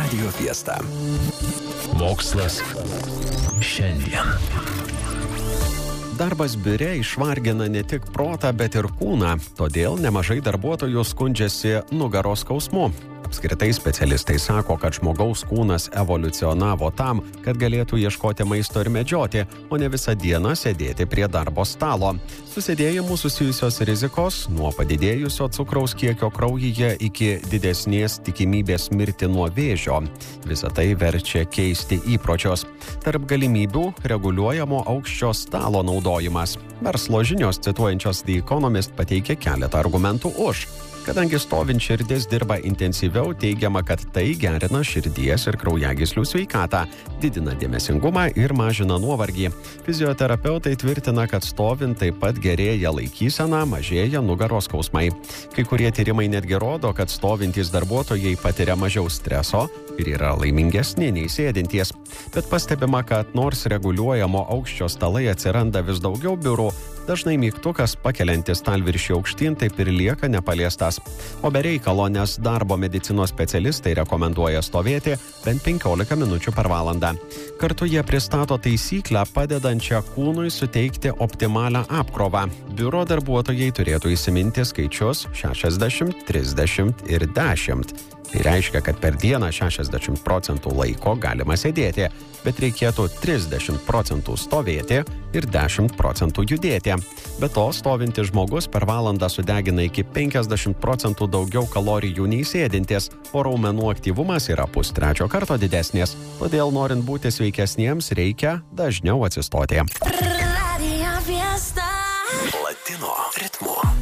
Radio Fiesta. Mokslas šiandien. Darbas biure išvargina ne tik protą, bet ir kūną, todėl nemažai darbuotojų skundžiasi nugaros skausmu. Apskritai specialistai sako, kad žmogaus kūnas evoliucionavo tam, kad galėtų ieškoti maisto ir medžioti, o ne visą dieną sėdėti prie darbo stalo. Su sėdėjimu susijusios rizikos, nuo padidėjusio cukraus kiekio kraujyje iki didesnės tikimybės mirti nuo vėžio. Visą tai verčia keisti įpročius. Tarp galimybių reguliuojamo aukščio stalo naudojimas. Verslo žinios cituojančios The Economist pateikia keletą argumentų už. Kadangi stovint širdis dirba intensyviau, teigiama, kad tai gerina širdies ir kraujagyslių sveikatą, didina dėmesingumą ir mažina nuovargį. Fizioterapeutai tvirtina, kad stovint taip pat gerėja laikysena, mažėja nugaros skausmai. Kai kurie tyrimai netgi rodo, kad stovintys darbuotojai patiria mažiau streso ir yra laimingesni nei sėdintys. Bet pastebima, kad nors reguliuojamo aukščio stalai atsiranda vis daugiau biurų, dažnai mygtukas pakeliantis stalviršį aukštyn taip ir lieka nepaliestas. O be reikalo, nes darbo medicinos specialistai rekomenduoja stovėti bent 15 minučių per valandą. Kartu jie pristato taisyklę, padedančią kūnui suteikti optimalią apkrovą. Biuro darbuotojai turėtų įsiminti skaičius 60, 30 ir 10. Tai reiškia, kad per dieną 60% laiko galima sėdėti, bet reikėtų 30% stovėti ir 10% judėti. Be to, stovintis žmogus per valandą sudegina iki 50% daugiau kalorijų nei sėdintis, o raumenų aktyvumas yra 2/3 karto didesnis. Todėl, norint būti sveikesniems, reikia dažniau atsistoti.